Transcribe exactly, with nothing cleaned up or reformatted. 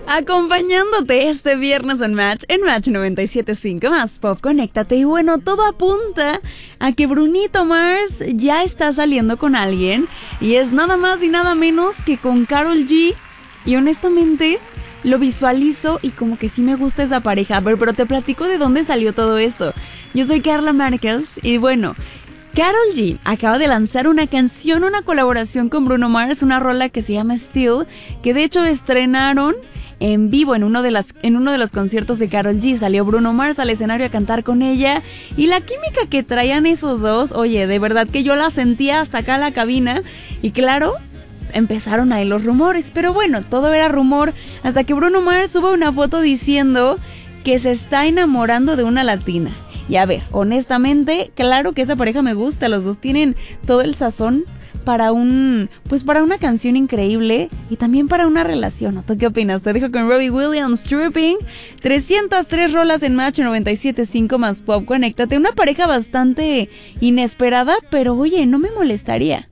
Acompañándote este viernes en Match, en Match noventa y siete punto cinco más Pop, conéctate. Y bueno, todo apunta a que Brunito Mars ya está saliendo con alguien. Y es nada más y nada menos que con Karol G. Y honestamente, lo visualizo y como que sí me gusta esa pareja. A ver, pero te platico de dónde salió todo esto. Yo soy Carla Márquez y bueno, Karol G acaba de lanzar una canción, una colaboración con Bruno Mars, una rola que se llama Still, que de hecho estrenaron en vivo en uno de las en uno de los conciertos de Karol G. Salió Bruno Mars al escenario a cantar con ella y la química que traían esos dos, oye, de verdad que yo la sentía hasta acá en la cabina. Y claro, empezaron ahí los rumores, pero bueno, todo era rumor hasta que Bruno Mars sube una foto diciendo que se está enamorando de una latina. Y a ver, honestamente, claro que esa pareja me gusta, los dos tienen todo el sazón para un, pues para una canción increíble y también para una relación. ¿Tú qué opinas? Te dejo con Robbie Williams, Tripping. trescientas tres rolas en Match noventa y siete punto cinco más Pop, conéctate. Una pareja bastante inesperada, pero oye, no me molestaría.